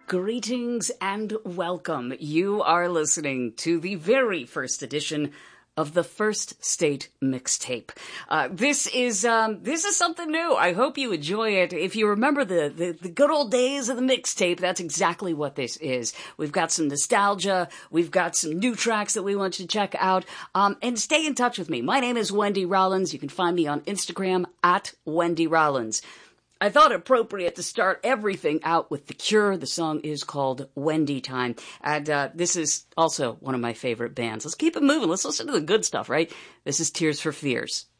Greetings and welcome. You are listening to the very first edition of the First State Mixtape. This is something new. I hope you enjoy it. If you remember the good old days of the mixtape, that's exactly what this is. We've got some nostalgia. We've got some new tracks that we want you to check out. And stay in touch with me. My name is Wendy Rollins. You can find me on Instagram at Wendy Rollins. I thought it appropriate to start everything out with The Cure. The song is called Wendy Time. And this is also one of my favorite bands. Let's keep it moving. Let's listen to the good stuff, right? This is Tears for Fears.